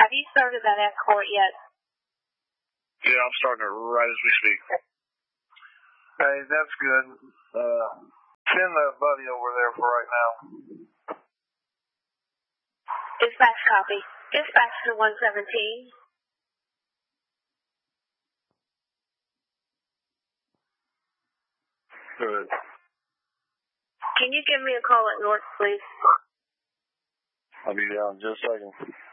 Have you started that escort yet? Yeah, I'm starting it right as we speak. Hey, that's good. Send that buddy over there for right now. Dispatch copy. Dispatch to 117. Good. Can you give me a call at North, please? I'll be down in just a second.